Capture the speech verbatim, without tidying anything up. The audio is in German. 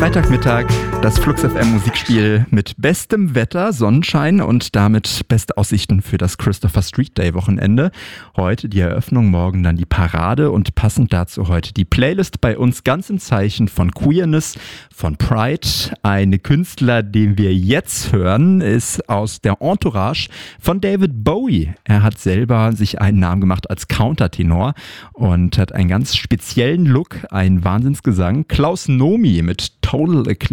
Freitagmittag, das Flux F M Musikspiel mit bestem Wetter, Sonnenschein und damit beste Aussichten für das Christopher Street Day Wochenende. Heute die Eröffnung, morgen dann die Parade und passend dazu heute die Playlist bei uns ganz im Zeichen von Queerness, von Pride. Ein Künstler, den wir jetzt hören, ist aus der Entourage von David Bowie. Er hat selber sich einen Namen gemacht als Countertenor und hat einen ganz speziellen Look, einen Wahnsinnsgesang. Klaus Nomi mit Total Eclipse